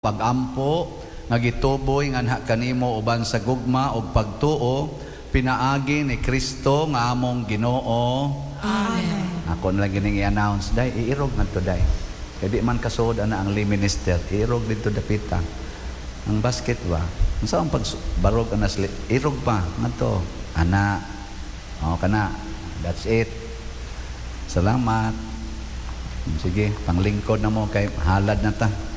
pagampo nga gituboy nga kanimo uban sa gugma ug pagtuo pinaagi ni Kristo nga among Ginoo. Amen. Ako na lang gining i-announce day iirog ngadto day. Kay di man kasud ana ang lay minister iirog dito dapita. Ang basket ba? Unsa ang pagbarog ana irog pa ngadto ana. Kana. That's it. Salamat. Sige, panglingkod na mo kay halad na ta.